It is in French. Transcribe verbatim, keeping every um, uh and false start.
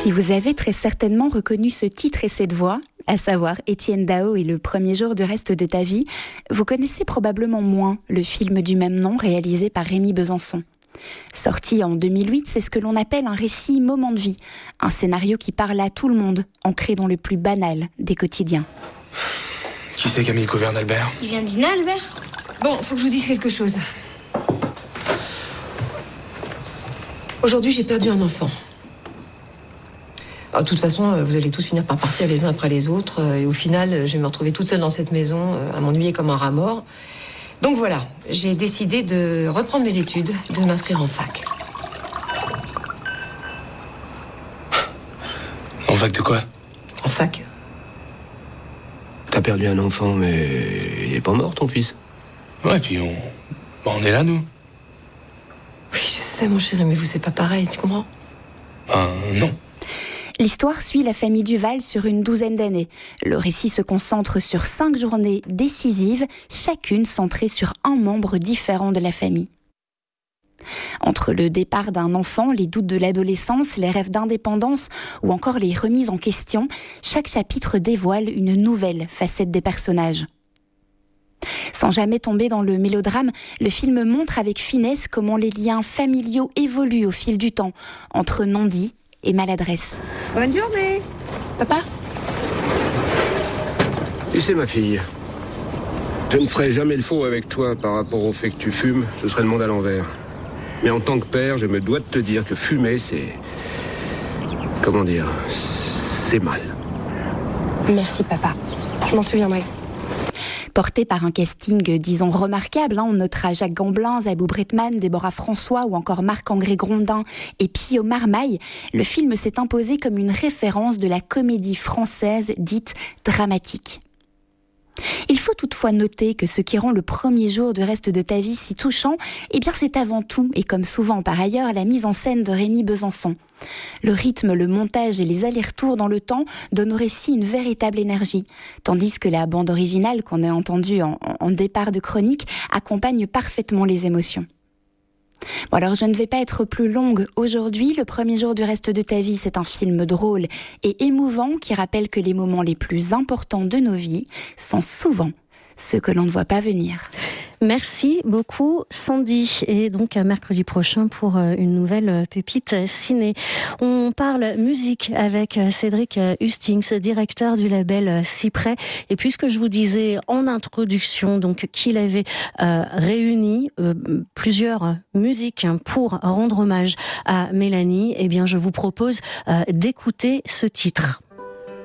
Si vous avez très certainement reconnu ce titre et cette voix, à savoir Étienne Dao et Le premier jour du reste de ta vie, vous connaissez probablement moins le film du même nom réalisé par Rémy Besançon. Sorti en deux mille huit, c'est ce que l'on appelle un récit moment de vie, un scénario qui parle à tout le monde, ancré dans le plus banal des quotidiens. Qui c'est qui a mis le couvert d'Albert ? Il vient de dîner, Albert ? Bon, faut que je vous dise quelque chose. Aujourd'hui, j'ai perdu un enfant. Alors, de toute façon, vous allez tous finir par partir les uns après les autres. Et au final, je vais me retrouver toute seule dans cette maison, à m'ennuyer comme un rat mort. Donc voilà, j'ai décidé de reprendre mes études, de m'inscrire en fac. En fac de quoi ? En fac. T'as perdu un enfant, mais il est pas mort, ton fils. Ouais, puis on... Bah, on est là, nous. Oui, je sais, mon chéri, mais vous, c'est pas pareil, tu comprends ? Euh, non. L'histoire suit la famille Duval sur une douzaine d'années. Le récit se concentre sur cinq journées décisives, chacune centrée sur un membre différent de la famille. Entre le départ d'un enfant, les doutes de l'adolescence, les rêves d'indépendance ou encore les remises en question, chaque chapitre dévoile une nouvelle facette des personnages. Sans jamais tomber dans le mélodrame, le film montre avec finesse comment les liens familiaux évoluent au fil du temps, entre non-dits et maladresse. Bonne journée, papa. Tu sais, ma fille, je ne ferai jamais le faux avec toi par rapport au fait que tu fumes, ce serait le monde à l'envers. Mais en tant que père, je me dois de te dire que fumer, c'est... Comment dire ? C'est mal. Merci, papa. Je m'en souviendrai. Porté par un casting, disons, remarquable, hein, on notera Jacques Gamblin, Zabou Bretman, Déborah François ou encore Marc-André Grondin et Pio Marmaille, le film s'est imposé comme une référence de la comédie française dite dramatique. Il faut toutefois noter que ce qui rend le premier jour du reste de ta vie si touchant, eh bien c'est avant tout, et comme souvent par ailleurs, la mise en scène de Rémy Besançon. Le rythme, le montage et les allers-retours dans le temps donnent au récit une véritable énergie, tandis que la bande originale qu'on a entendue en, en départ de chronique accompagne parfaitement les émotions. Bon alors je ne vais pas être plus longue aujourd'hui, Le premier jour du reste de ta vie, c'est un film drôle et émouvant qui rappelle que les moments les plus importants de nos vies sont souvent ceux que l'on ne voit pas venir. Merci beaucoup Sandy, et donc à mercredi prochain pour une nouvelle pépite ciné. On parle musique avec Cédric Hustings, directeur du label Cyprès, et puisque je vous disais en introduction donc qu'il avait euh, réuni euh, plusieurs musiques pour rendre hommage à Mélanie, eh bien je vous propose euh, d'écouter ce titre.